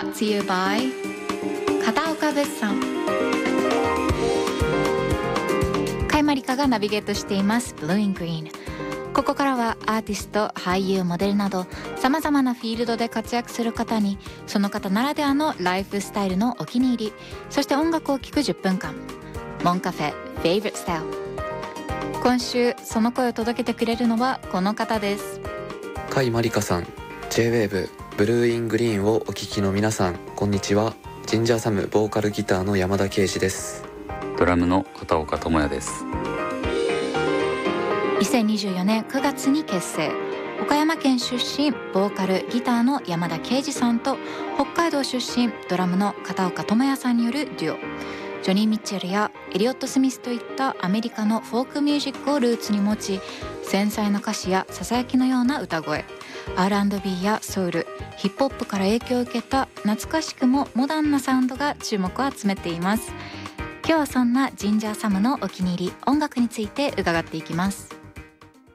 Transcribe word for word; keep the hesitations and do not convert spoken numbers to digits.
Brought to you by 片岡物産。甲斐まりかがナビゲートしています Blue in Green。 ここからはアーティスト、俳優、モデルなどさまざまなフィールドで活躍する方に、その方ならではのライフスタイルのお気に入り、そして音楽を聴くじゅっぷんかん、モンカフェ Favorite Style。 今週その声を届けてくれるのはこの方です。 甲斐まりかさん、 ジェイウェーブ ブルーイングリーンをお聞きの皆さん、こんにちは。ジンジャーサムボーカルギターの山田圭司です。 ドラムの片岡智也です。 にせんにじゅうよねんくがつに結成、岡山県出身ボーカルギターの山田圭司さんと北海道出身ドラムの片岡智也さんによるデュオ、ジョニー・ミッチェルやエリオット・スミスといったアメリカのフォークミュージックをルーツに持ち、繊細な歌詞やささやきのような歌声、 アールアンドビー やソウル、ヒップホップから影響を受けた懐かしくもモダンなサウンドが注目を集めています。今日はそんなジンジャーサムのお気に入り音楽について伺っていきます。